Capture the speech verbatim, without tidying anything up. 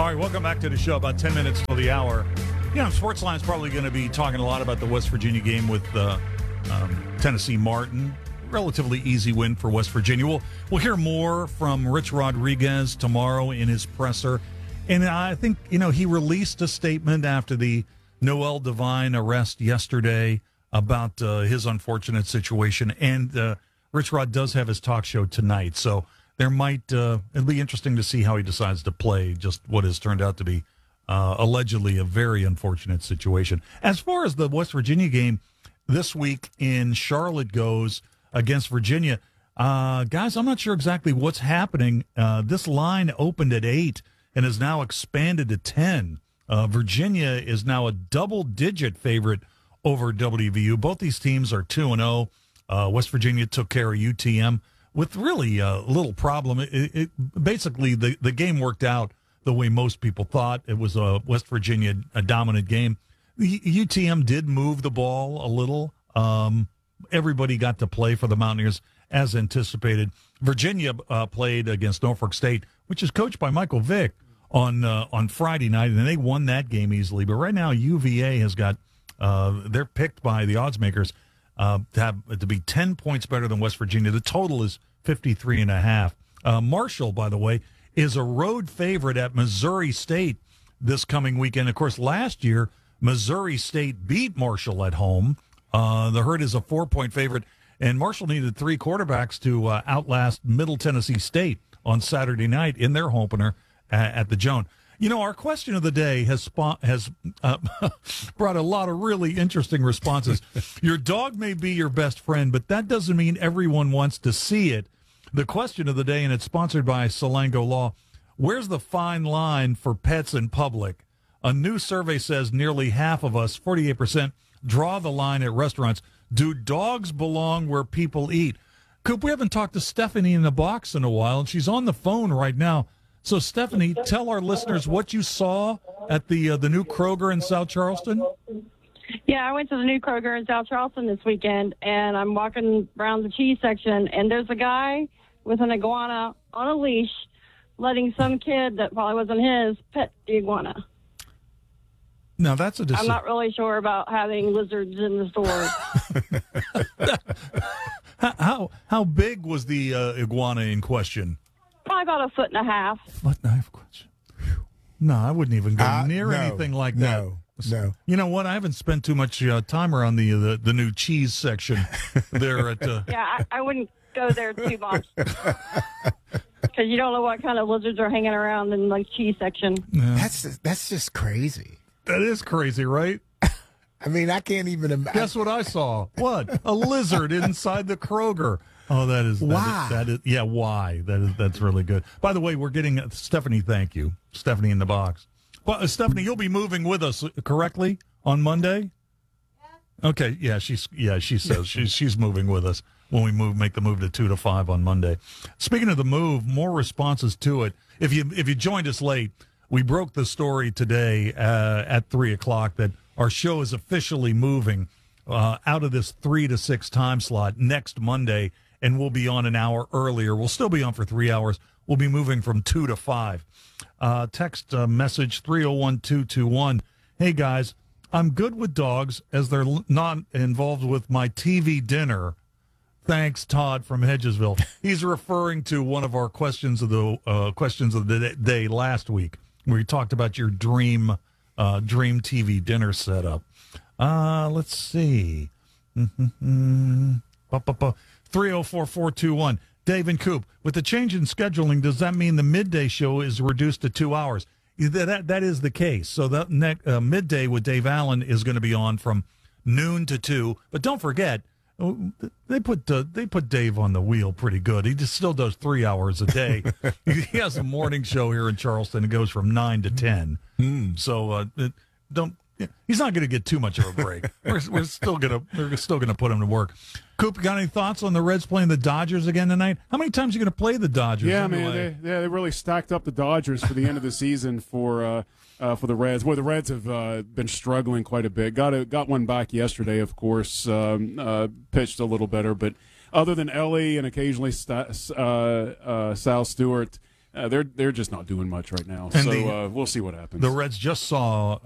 right, welcome back to the show. About ten minutes till the hour. You know, Sportsline's probably going to be talking a lot about the West Virginia game with uh, um, Tennessee Martin. Relatively easy win for West Virginia. We'll, we'll hear more from Rich Rodriguez tomorrow in his presser. And I think, you know, he released a statement after the Noel Devine arrest yesterday about uh, his unfortunate situation. And uh, Rich Rod does have his talk show tonight. So there might, uh, it'll be interesting to see how he decides to play just what has turned out to be uh, allegedly a very unfortunate situation. As far as the West Virginia game this week in Charlotte goes against Virginia, uh, guys, I'm not sure exactly what's happening. Uh, this line opened at eight and is now expanded to ten. Uh, Virginia is now a double-digit favorite over W V U. Both these teams are two and oh. Uh, West Virginia took care of U T M with really uh, little problem. It, it, basically, the, the game worked out the way most people thought. It was a West Virginia a dominant game. The U T M did move the ball a little. Um, everybody got to play for the Mountaineers as anticipated. Virginia uh, played against Norfolk State, which is coached by Michael Vick, on uh, on Friday night, and they won that game easily. But right now, U V A has got uh, they're picked by the odds makers uh, to have to be ten points better than West Virginia. The total is fifty-three and a half. Uh, Marshall, by the way, is a road favorite at Missouri State this coming weekend. Of course, last year Missouri State beat Marshall at home. Uh, the Herd is a four-point favorite, and Marshall needed three quarterbacks to uh, outlast Middle Tennessee State on Saturday night in their opener at, at the Joan. You know, our question of the day has spo- has uh, brought a lot of really interesting responses. Your dog may be your best friend, but that doesn't mean everyone wants to see it. The question of the day, and it's sponsored by Salango Law, where's the fine line for pets in public? A new survey says nearly half of us, forty-eight percent, draw the line at restaurants. Do dogs belong where people eat? Coop, we haven't talked to Stephanie in the box in a while, and she's on the phone right now. So, Stephanie, tell our listeners what you saw at the uh, the new Kroger in South Charleston. Yeah, I went to the new Kroger in South Charleston this weekend, and I'm walking around the cheese section, and there's a guy with an iguana on a leash letting some kid that probably wasn't his pet the iguana. Now, that's a decision. I'm not really sure about having lizards in the store. how, how how big was the uh, iguana in question? Probably about a foot and a half. Foot and a half question. No, I wouldn't even go uh, near no, anything like no, that. No, You know what? I haven't spent too much uh, time around the, the the new cheese section there at. Uh, yeah, I, I wouldn't go there too much because you don't know what kind of lizards are hanging around in the cheese section. Yeah. that's that's just crazy. That is crazy, right? I mean, I can't even imagine. Guess what I saw? What? A lizard inside the Kroger. Oh, that is that why? Is, that is yeah. Why? That is that's really good. By the way, we're getting uh, Stephanie. Thank you, Stephanie in the box. Well, uh, Stephanie, you'll be moving with us correctly on Monday. Okay. Yeah. She's yeah. She says she's she's moving with us when we move make the move to two to five on Monday. Speaking of the move, more responses to it. If you if you joined us late, we broke the story today uh, at three o'clock that our show is officially moving uh, out of this three to six time slot next Monday. And we'll be on an hour earlier. We'll still be on for three hours. We'll be moving from two to five. Uh, text uh, message three oh one two two one. Hey, guys, I'm good with dogs as they're not involved with my T V dinner. Thanks, Todd from Hedgesville. He's referring to one of our questions of the uh, questions of the day last week, where we talked about your dream uh, dream T V dinner setup. Uh, let's see. three oh four four two one. Dave and Coop, with the change in scheduling, does that mean the midday show is reduced to two hours? That that is the case. So that ne- uh, midday with Dave Allen is going to be on from noon to two. But don't forget, they put uh, they put Dave on the wheel pretty good. He just still does three hours a day. He has a morning show here in Charleston. It goes from nine to ten. Mm. So uh, it, don't. He's not going to get too much of a break. We're, we're still going to we're still going to put him to work. Coop, got any thoughts on the Reds playing the Dodgers again tonight? How many times are you going to play the Dodgers? Yeah, anyway? man, they, yeah, they really stacked up the Dodgers for the end of the season for uh, uh, for the Reds. Boy, the Reds have uh, been struggling quite a bit. Got a, got one back yesterday, of course. Um, uh, pitched a little better, but other than Ellie and occasionally St- uh, uh, Sal Stewart, uh, they're they're just not doing much right now. And so the- uh, we'll see what happens. The Reds just saw